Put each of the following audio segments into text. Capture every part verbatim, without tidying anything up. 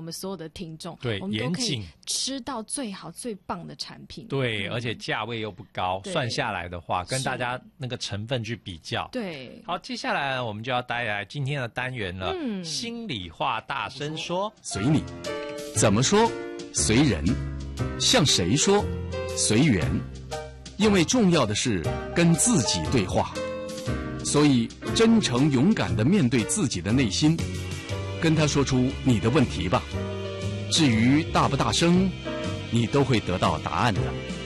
我们所有的听众， 对， 我们都可以严谨吃到最好最棒的产品。 对， 嗯、 而且价位又不高，算下来的话，跟大家那个成分去比较。 对， 好，接下来我们就要带来今天的单元了。 嗯， 心里话大声说， 随你，怎么说？随人，向谁说？随缘。因为重要的是跟自己对话，所以真诚勇敢地面对自己的内心，跟他说出你的问题吧。至于大不大声，你都会得到答案的。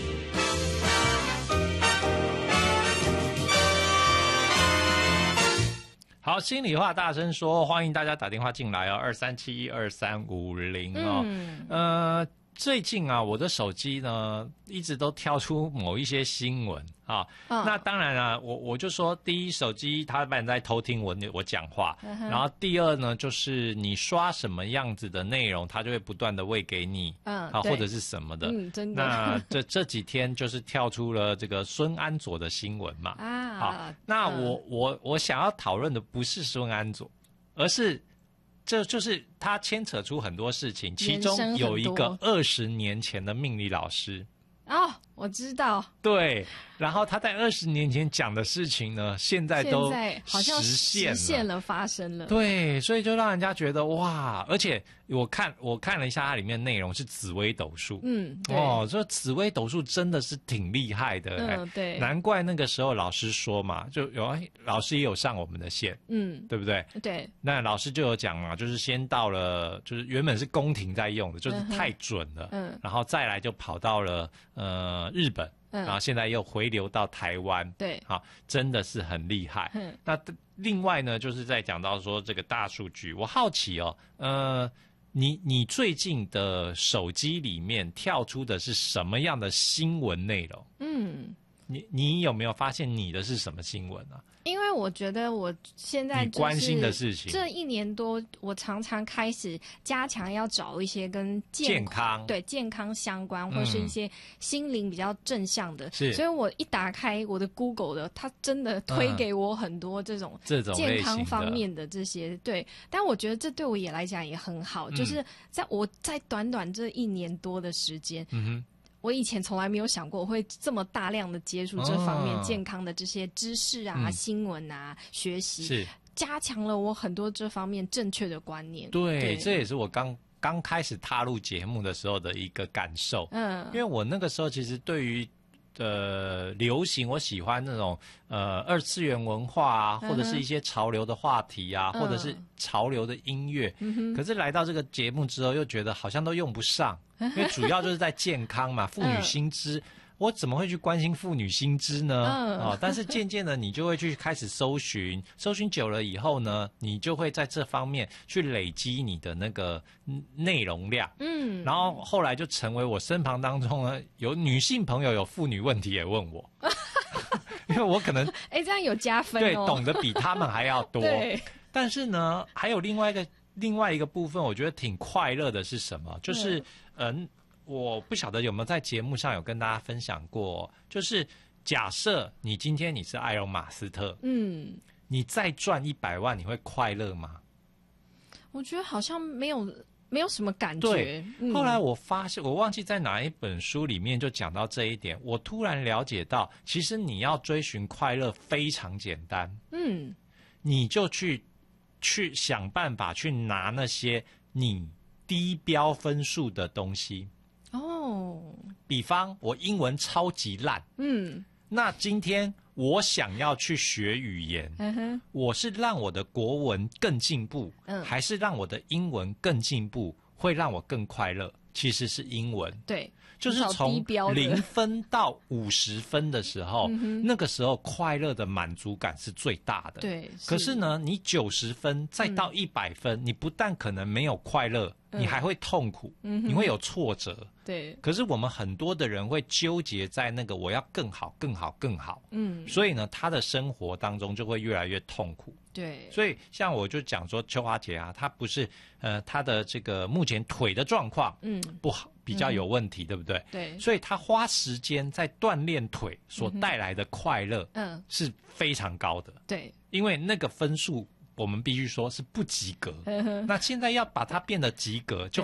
好，心里话大声说，欢迎大家打电话进来哦，二三七一二三五零哦。嗯、呃，最近啊，我的手机呢一直都跳出某一些新闻啊。哦、那当然啊，我我就说，第一，手机它本来在偷听我我讲话，嗯、然后第二呢，就是你刷什么样子的内容，它就会不断的喂给你，嗯，啊，或者是什么的。嗯，真的。那这这几天就是跳出了这个孙安佐的新闻嘛。啊，好，那我、嗯、我我想要讨论的不是孙安佐，而是。这就是他牵扯出很多事情，其中有一个二十年前的命理老师。 哦，我知道。对， 然后他在二十年前讲的事情呢，现在都好像实现了，实现了，发生了。 对，所以就让人家觉得哇！而且我看我看了一下它里面内容是紫微斗数，嗯，哦，这紫微斗数真的是挺厉害的，嗯，对，难怪那个时候老师说嘛，就有老师也有上我们的线，嗯，对不对？对，那老师就有讲嘛，就是先到了，就是原本是宫廷在用的，就是太准了，嗯，然后再来就跑到了呃日本。然后现在又回流到台湾，对，好，真的是很厉害。嗯，那另外呢，就是在讲到说这个大数据，我好奇哦，呃，你你最近的手机里面跳出的是什么样的新闻内容？嗯，你你有没有发现你的是什么新闻啊？ 因为我觉得我现在、就是、 你关心的事情， 这一年多，我常常开始加强要找一些跟健, 健康对健康相关，或是一些心灵比较正向的。是、嗯，所以我一打开我的 Google 的，它真的推给我很多这种健康方面的这些。嗯、对，但我觉得这对我也来讲也很好，嗯、就是在我在短短这一年多的时间。嗯哼，我以前从来没有想过我会这么大量的接触这方面健康的这些知识啊、哦、新闻啊、嗯、学习，是加强了我很多这方面正确的观念。 对，对，这也是我刚刚开始踏入节目的时候的一个感受。嗯，因为我那个时候其实对于呃流行，我喜欢那种呃二次元文化啊，或者是一些潮流的话题啊，嗯、或者是潮流的音乐。嗯、可是来到这个节目之后，又觉得好像都用不上。因为主要就是在健康嘛，妇女新知，嗯、我怎么会去关心妇女新知呢？嗯、哦，但是渐渐的，你就会去开始搜寻，搜寻久了以后呢，你就会在这方面去累积你的那个内容量。嗯，然后后来就成为我身旁当中呢，有女性朋友有妇女问题也问我，因为我可能哎、欸、这样有加分哦， 对，懂得比他们还要多。对，但是呢，还有另外一个。另外一个部分，我觉得挺快乐的是什么？就是嗯、呃，我不晓得有没有在节目上有跟大家分享过，就是假设你今天你是埃隆马斯特，嗯，你再赚一百万，你会快乐吗？ 我觉得好像没有没有什么感觉。 对，嗯、后来我发现，我忘记在哪一本书里面就讲到这一点，我突然了解到，其实你要追寻快乐非常简单，嗯，你就去。去想办法去拿那些你低标分数的东西哦，比方我英文超级烂，嗯，那今天我想要去学语言，嗯哼，我是让我的国文更进步，嗯，还是让我的英文更进步，会让我更快乐？其实是英文， 对。 就是从零分到五十分的时候，嗯、那个时候快乐的满足感是最大的。对，是可是呢，你九十分再到一百分，嗯、你不但可能没有快乐，嗯、你还会痛苦，嗯、你会有挫折。对，可是我们很多的人会纠结在那个我要更好、更好、更好。嗯，所以呢，他的生活当中就会越来越痛苦。对，所以像我就讲说，秋华姐啊，她不是呃，她的这个目前腿的状况嗯不好。比较有问题，嗯、对不对？对，所以他花时间在锻炼腿所带来的快乐，嗯，是非常高的。对，因为那个分数我们必须说是不及格。嗯、那现在要把它变得及格，就